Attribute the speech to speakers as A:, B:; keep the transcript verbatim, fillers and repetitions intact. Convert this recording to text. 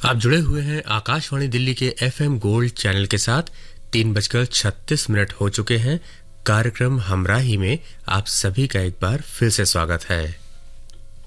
A: आप जुड़े हुए हैं आकाशवाणी दिल्ली के एफएम गोल्ड चैनल के साथ। तीन बजकर छत्तीस मिनट हो चुके हैं। कार्यक्रम हमराही में आप सभी का एक बार फिर से स्वागत है।